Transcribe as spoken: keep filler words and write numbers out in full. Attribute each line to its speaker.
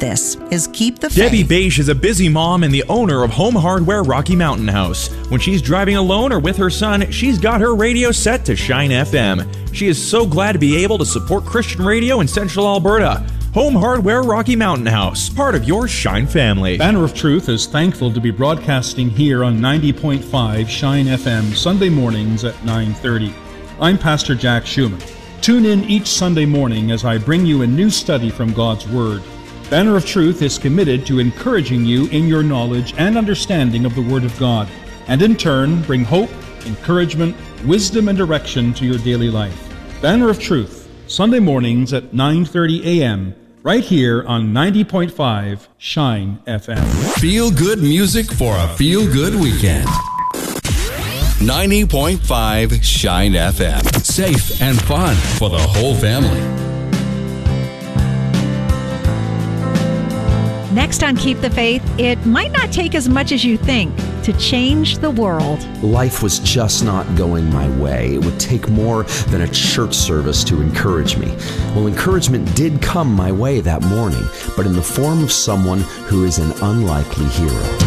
Speaker 1: This is Keep the Faith.
Speaker 2: Debbie Beige is a busy mom and the owner of Home Hardware Rocky Mountain House. When she's driving alone or with her son, she's got her radio set to Shine F M. She is so glad to be able to support Christian radio in Central Alberta. Home Hardware Rocky Mountain House, part of your Shine family.
Speaker 3: Banner of Truth is thankful to be broadcasting here on ninety point five Shine F M Sunday mornings at nine thirty. I'm Pastor Jack Schumann. Tune in each Sunday morning as I bring you a new study from God's Word. Banner of Truth is committed to encouraging you in your knowledge and understanding of the Word of God, and in turn bring hope, encouragement, wisdom, and direction to your daily life. Banner of Truth, Sunday mornings at nine thirty a.m., right here on ninety point five Shine F M.
Speaker 4: Feel good music for a feel good weekend. ninety point five Shine F M. Safe and fun for the whole family.
Speaker 5: Next on Keep the Faith, it might not take as much as you think to change the world.
Speaker 6: Life was just not going my way. It would take more than a church service to encourage me. Well, encouragement did come my way that morning, but in the form of someone who is an unlikely hero.